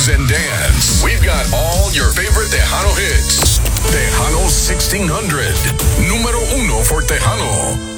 news and dance. We've got all your favorite Tejano hits. Tejano 1600. Número uno for Tejano.